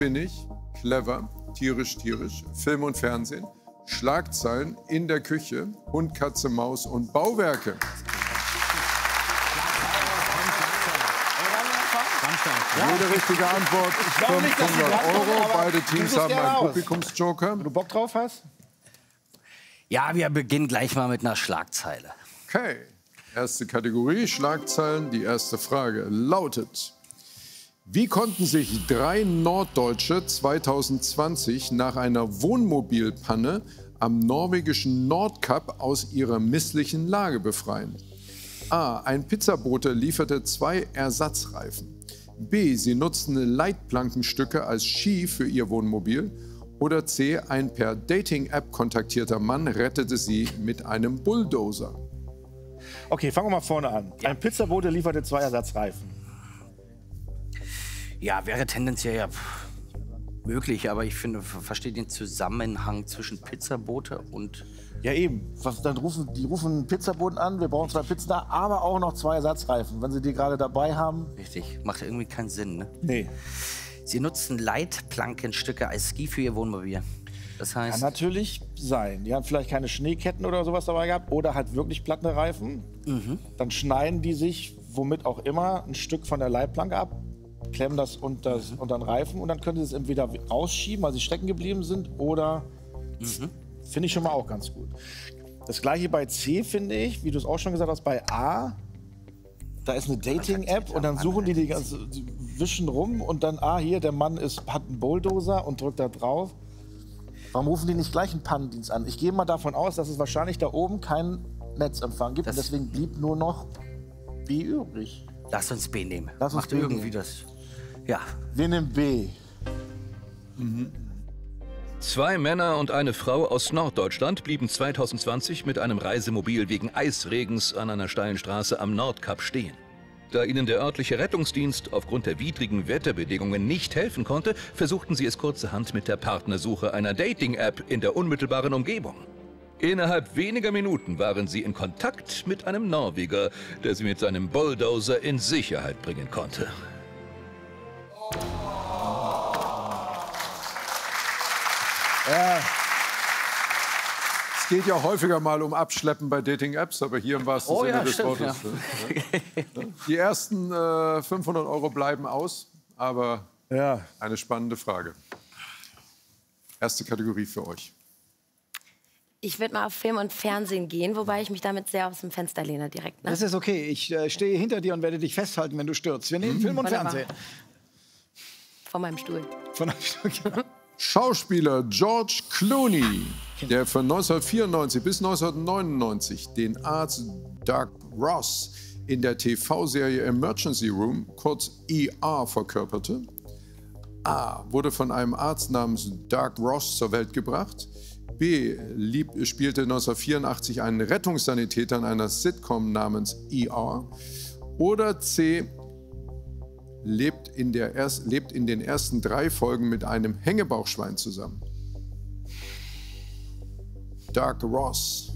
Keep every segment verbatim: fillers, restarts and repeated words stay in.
Spinnig, clever, tierisch, tierisch, Film und Fernsehen, Schlagzeilen in der Küche, Hund, Katze, Maus und Bauwerke. Jede richtige Antwort fünfhundert Euro. Beide Teams haben einen Publikumsjoker. Wenn du Bock drauf hast? Ja, wir beginnen gleich mal mit einer Schlagzeile. Okay, erste Kategorie, Schlagzeilen. Die erste Frage lautet: Wie konnten sich drei Norddeutsche zweitausendzwanzig nach einer Wohnmobilpanne am norwegischen Nordkap aus ihrer misslichen Lage befreien? A. Ein Pizzabote lieferte zwei Ersatzreifen. B. Sie nutzten Leitplankenstücke als Ski für ihr Wohnmobil. Oder C. Ein per Dating-App kontaktierter Mann rettete sie mit einem Bulldozer. Okay, fangen wir mal vorne an. Ja. Ein Pizzabote lieferte zwei Ersatzreifen. Ja, wäre tendenziell ja möglich, aber ich finde, verstehe den Zusammenhang zwischen Pizzabote und... Ja eben, was, dann rufen, die rufen einen Pizzaboten an, wir brauchen zwei Pizzen da, aber auch noch zwei Ersatzreifen, wenn sie die gerade dabei haben. Richtig, macht irgendwie keinen Sinn, ne? Nee. Sie nutzen Leitplankenstücke als Ski für ihr Wohnmobil. Das heißt... Kann natürlich sein. Die haben vielleicht keine Schneeketten oder sowas dabei gehabt oder halt wirklich platte Reifen. Mhm. Dann schneiden die sich, womit auch immer, ein Stück von der Leitplanke ab, klemmen das unter, mhm. unter den Reifen und dann können sie es entweder rausschieben, weil sie stecken geblieben sind, oder... Mhm. Finde ich schon mal auch ganz gut. Das gleiche bei C finde ich, wie du es auch schon gesagt hast, bei A. Da ist eine Dating-App und dann suchen die die ganze, die wischen rum und dann, ah, hier, der Mann ist, hat einen Bulldozer und drückt da drauf. Warum rufen die nicht gleich einen Pannendienst an? Ich gehe mal davon aus, dass es wahrscheinlich da oben keinen Netzempfang gibt das und deswegen blieb nur noch B übrig. Lass uns B nehmen. Lass uns Macht B irgendwie nehmen. das. Ja. Wir nehmen B. Mhm. Zwei Männer und eine Frau aus Norddeutschland blieben zweitausendzwanzig mit einem Reisemobil wegen Eisregens an einer steilen Straße am Nordkap stehen. Da ihnen der örtliche Rettungsdienst aufgrund der widrigen Wetterbedingungen nicht helfen konnte, versuchten sie es kurzerhand mit der Partnersuche einer Dating-App in der unmittelbaren Umgebung. Innerhalb weniger Minuten waren sie in Kontakt mit einem Norweger, der sie mit seinem Bulldozer in Sicherheit bringen konnte. Ja. Es geht ja häufiger mal um Abschleppen bei Dating-Apps, aber hier im wahrsten Oh, Sinne ja, des stimmt, Wortes. ja. Die ersten äh, fünfhundert Euro bleiben aus, aber ja. Eine spannende Frage. Erste Kategorie für euch. Ich würde mal auf Film und Fernsehen gehen, wobei ich mich damit sehr aus dem Fenster lehne direkt. Ne? Das ist okay. Ich äh, stehe hinter dir und werde dich festhalten, wenn du stürzt. Wir nehmen mhm. Film und Wunderbar. Fernsehen. Von meinem Stuhl. Von einem Stuhl. Schauspieler George Clooney, der von neunzehnhundertvierundneunzig bis neunzehnhundertneunundneunzig den Arzt Doug Ross in der T V-Serie Emergency Room, kurz E R, verkörperte. A. Wurde von einem Arzt namens Doug Ross zur Welt gebracht. B. Lieb, spielte neunzehnhundertvierundachtzig einen Rettungssanitäter in einer Sitcom namens E R. Oder C. Lebt in, der erst, lebt in den ersten drei Folgen mit einem Hängebauchschwein zusammen. Doug Ross.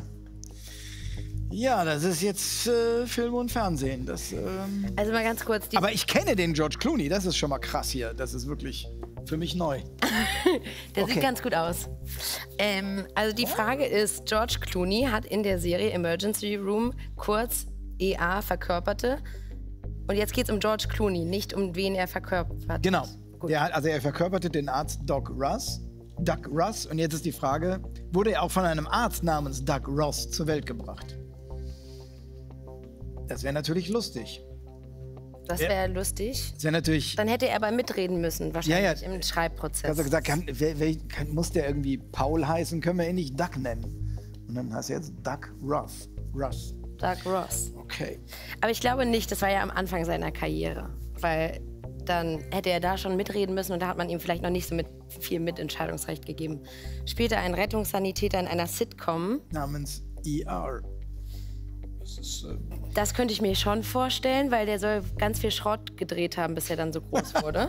Ja, das ist jetzt äh, Film und Fernsehen. Das, ähm also mal ganz kurz. Die Aber ich kenne den George Clooney, das ist schon mal krass hier. Das ist wirklich für mich neu. Der okay. sieht ganz gut aus. Ähm, also die Frage ist, George Clooney hat in der Serie Emergency Room kurz E A verkörperte. Und jetzt geht es um George Clooney, nicht um wen er verkörpert. Genau. Der hat, also er verkörperte den Arzt Doug Ross. Doug Ross. Und jetzt ist die Frage, wurde er auch von einem Arzt namens Doug Ross zur Welt gebracht? Das wäre natürlich lustig. Das wäre lustig. Das wäre natürlich... Dann hätte er aber mitreden müssen, wahrscheinlich ja, ja. im Schreibprozess. Also gesagt, kann, wer, wer, kann, muss der irgendwie Paul heißen, können wir ihn nicht Doug nennen. Und dann heißt er jetzt Doug Ross. Ross. Doug Ross. Okay. Aber ich glaube nicht, das war ja am Anfang seiner Karriere. Weil dann hätte er da schon mitreden müssen und da hat man ihm vielleicht noch nicht so mit viel Mitentscheidungsrecht gegeben. Später ein Rettungssanitäter in einer Sitcom. Namens E R. Das, ist, äh das könnte ich mir schon vorstellen, weil der soll ganz viel Schrott gedreht haben, bis er dann so groß wurde.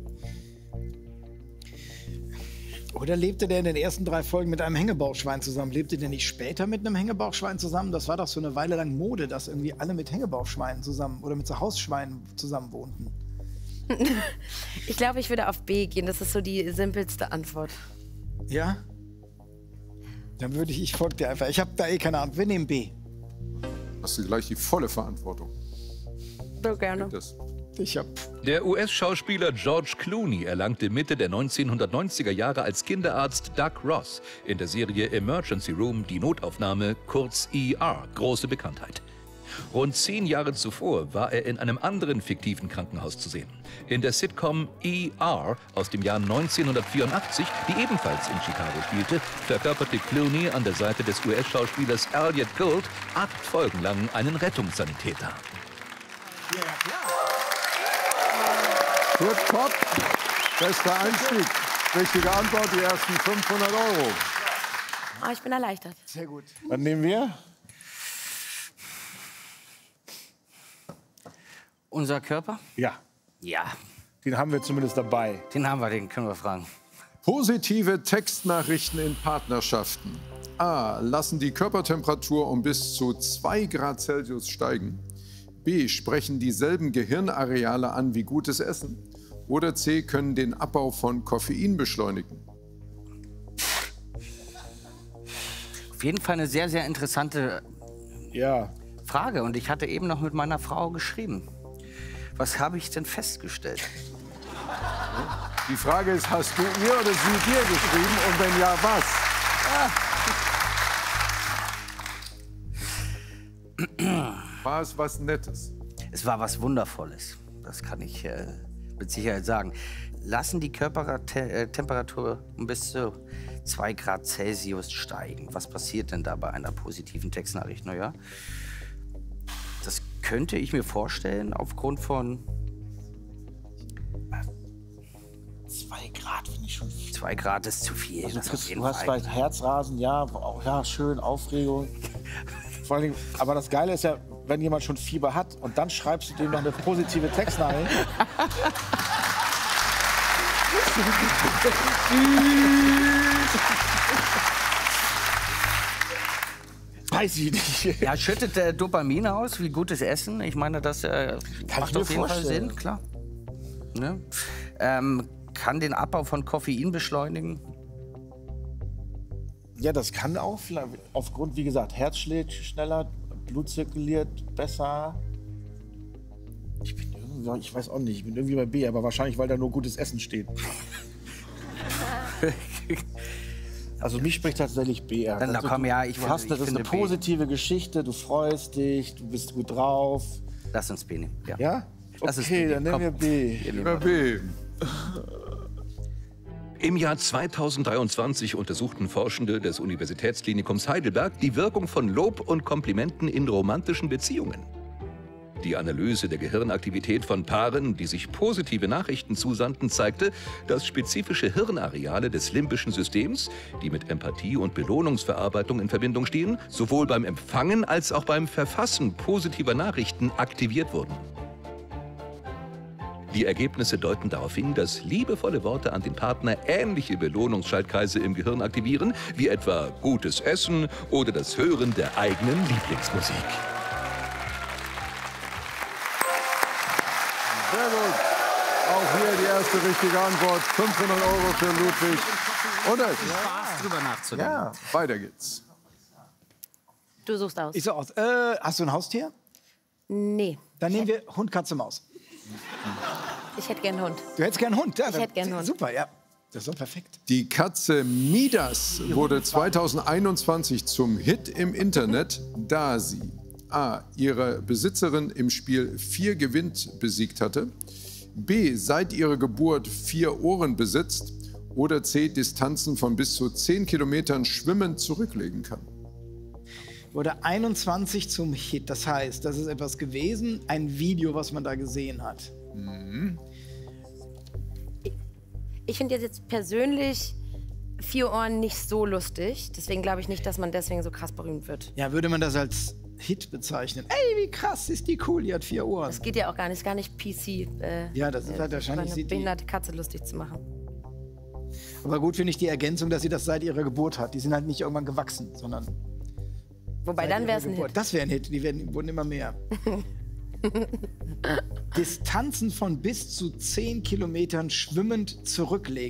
Oder lebte der in den ersten drei Folgen mit einem Hängebauchschwein zusammen? Lebte der nicht später mit einem Hängebauchschwein zusammen? Das war doch so eine Weile lang Mode, dass irgendwie alle mit Hängebauchschweinen zusammen oder mit so Hausschweinen zusammen wohnten. Ich glaube, ich würde auf B gehen. Das ist so die simpelste Antwort. Ja? Dann würde ich, ich folge dir einfach. Ich habe da eh keine Ahnung. Wir nehmen B. Hast du gleich die volle Verantwortung. So gerne. Das. Ich hab. Der U S-Schauspieler George Clooney erlangte Mitte der neunzehnhundertneunziger Jahre als Kinderarzt Doug Ross in der Serie Emergency Room, die Notaufnahme, kurz E R, große Bekanntheit. Rund zehn Jahre zuvor war er in einem anderen fiktiven Krankenhaus zu sehen. In der Sitcom E R aus dem Jahr neunzehnhundertvierundachtzig, die ebenfalls in Chicago spielte, verkörperte Clooney an der Seite des U S-Schauspielers Elliot Gould acht Folgen lang einen Rettungssanitäter. Ja, ja, klar. Gut, top. Bester Einstieg. Richtige Antwort, die ersten fünfhundert Euro. Ah, ich bin erleichtert. Sehr gut. Was nehmen wir? Unser Körper? Ja, Ja, den haben wir zumindest dabei. den haben wir, den können wir fragen. Positive Textnachrichten in Partnerschaften. A. Lassen die Körpertemperatur um bis zu zwei Grad Celsius steigen. B. Sprechen dieselben Gehirnareale an wie gutes Essen. Oder C. Können den Abbau von Koffein beschleunigen. Auf jeden Fall eine sehr, sehr interessante Ja. Frage. Und ich hatte eben noch mit meiner Frau geschrieben. Was habe ich denn festgestellt? Die Frage ist, hast du ihr oder sie dir geschrieben? Und wenn ja, was? War es was Nettes? Es war was Wundervolles. Das kann ich äh, mit Sicherheit sagen. Lassen die Körpertemperatur um bis zu zwei Grad Celsius steigen. Was passiert denn da bei einer positiven Textnachricht? Naja, das könnte ich mir vorstellen aufgrund von Zwei Grad finde ich schon viel. zwei Grad ist zu viel. Also, das auf Chris, jeden du hast Fall. vielleicht Herzrasen, ja, auch, ja, schön, Aufregung. Vor allen Dingen, aber das Geile ist ja, wenn jemand schon Fieber hat und dann schreibst du dem noch eine positive Textnachricht. Weiß ich nicht. Ja, schüttet äh, Dopamin aus, wie gutes Essen. Ich meine, das äh, Kann macht ich mir auf jeden Fall vorstellen. Sinn, klar. Ne? Ähm, kann den Abbau von Koffein beschleunigen. Ja, das kann auch, vielleicht aufgrund, wie gesagt, Herz schlägt schneller, Blut zirkuliert besser. Ich bin irgendwie, ich weiß auch nicht, ich bin irgendwie bei B, aber wahrscheinlich, weil da nur gutes Essen steht. Also mich spricht tatsächlich B an. Dann, na Also, komm, du, ja, ich du finde- hast ich das ist eine finde B. positive Geschichte, du freust dich, du bist gut drauf. Lass uns B nehmen. Ja. Ja? Lass es Okay, B dann nehmen. nehmen wir B. Wir nehmen Oder B. Im Jahr zweitausenddreiundzwanzig untersuchten Forschende des Universitätsklinikums Heidelberg die Wirkung von Lob und Komplimenten in romantischen Beziehungen. Die Analyse der Gehirnaktivität von Paaren, die sich positive Nachrichten zusandten, zeigte, dass spezifische Hirnareale des limbischen Systems, die mit Empathie und Belohnungsverarbeitung in Verbindung stehen, sowohl beim Empfangen als auch beim Verfassen positiver Nachrichten aktiviert wurden. Die Ergebnisse deuten darauf hin, dass liebevolle Worte an den Partner ähnliche Belohnungsschaltkreise im Gehirn aktivieren, wie etwa gutes Essen oder das Hören der eigenen Lieblingsmusik. Sehr gut. Auch hier die erste richtige Antwort. fünfhundert Euro für Ludwig. Und es. Spaß, drüber nachzudenken. Ja. Weiter geht's. Du suchst aus. Ich so aus. Äh, hast du ein Haustier? Nee, Dann nehmen wir Hund, Katze, Maus. ich hätte gern einen Hund. Du hättest gern einen Hund. Ja, Ich hätte gern einen Hund. Super, ja. Das ist doch perfekt. Die Katze Midas wurde zweitausendeinundzwanzig zum Hit im Internet, da sie A. ihre Besitzerin im Spiel vier Gewinn besiegt hatte, B. seit ihrer Geburt vier Ohren besitzt oder C. Distanzen von bis zu zehn Kilometern schwimmend zurücklegen kann. Wurde einundzwanzig zum Hit. Das heißt, das ist etwas gewesen, ein Video, was man da gesehen hat. Ich finde jetzt persönlich vier Ohren nicht so lustig. Deswegen glaube ich nicht, dass man deswegen so krass berühmt wird. Ja, würde man das als Hit bezeichnen? Ey, wie krass ist die cool, die hat vier Ohren. Es geht ja auch gar nicht, ist gar nicht P C. Äh, Ja, das ist halt wahrscheinlich eine sieht die- behinderte Katze lustig zu machen. Aber gut finde ich die Ergänzung, dass sie das seit ihrer Geburt hat. Die sind halt nicht irgendwann gewachsen, sondern Wobei, seit dann ihrer wäre es ein Geburt. Hit. Das wäre ein Hit, die werden, wurden immer mehr. Distanzen von bis zu zehn Kilometern schwimmend zurücklegen